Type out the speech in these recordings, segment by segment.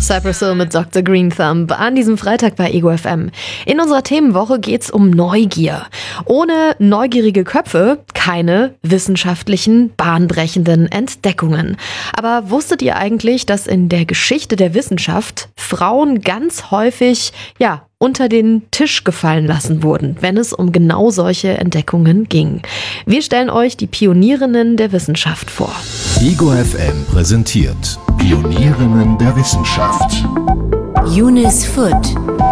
Cypress Hill mit Dr. Green Thumb an diesem Freitag bei Ego FM. In unserer Themenwoche geht's um Neugier. Ohne neugierige Köpfe keine wissenschaftlichen, bahnbrechenden Entdeckungen. Aber wusstet ihr eigentlich, dass in der Geschichte der Wissenschaft Frauen ganz häufig, unter den Tisch gefallen lassen wurden, wenn es um genau solche Entdeckungen ging? Wir stellen euch die Pionierinnen der Wissenschaft vor. Ego FM präsentiert Pionierinnen der Wissenschaft. Eunice Foote.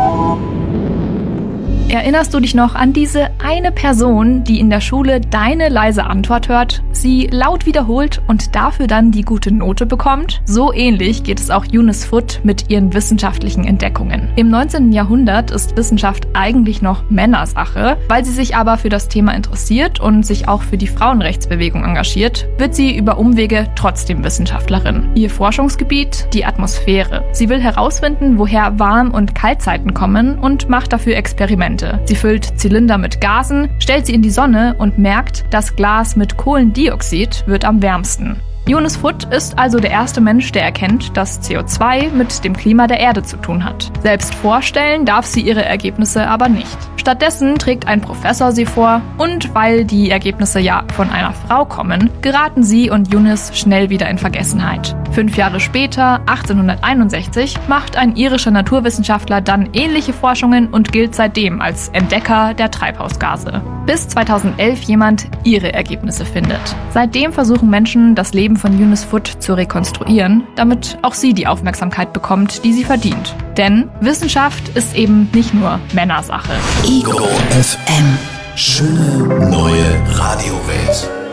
Erinnerst du dich noch an diese eine Person, die in der Schule deine leise Antwort hört, sie laut wiederholt und dafür dann die gute Note bekommt? So ähnlich geht es auch Eunice Foote mit ihren wissenschaftlichen Entdeckungen. Im 19. Jahrhundert ist Wissenschaft eigentlich noch Männersache. Weil sie sich aber für das Thema interessiert und sich auch für die Frauenrechtsbewegung engagiert, wird sie über Umwege trotzdem Wissenschaftlerin. Ihr Forschungsgebiet? Die Atmosphäre. Sie will herausfinden, woher Warm- und Kaltzeiten kommen und macht dafür Experimente. Sie füllt Zylinder mit Gasen, stellt sie in die Sonne und merkt, das Glas mit Kohlendioxid wird am wärmsten. Eunice Foote ist also der erste Mensch, der erkennt, dass CO2 mit dem Klima der Erde zu tun hat. Selbst vorstellen darf sie ihre Ergebnisse aber nicht. Stattdessen trägt ein Professor sie vor und weil die Ergebnisse ja von einer Frau kommen, geraten sie und Eunice schnell wieder in Vergessenheit. 5 Jahre später, 1861, macht ein irischer Naturwissenschaftler dann ähnliche Forschungen und gilt seitdem als Entdecker der Treibhausgase. Bis 2011 jemand ihre Ergebnisse findet. Seitdem versuchen Menschen, das Leben von Eunice Foote zu rekonstruieren, damit auch sie die Aufmerksamkeit bekommt, die sie verdient. Denn Wissenschaft ist eben nicht nur Männersache. Ego FM. Schöne neue Radiowelt.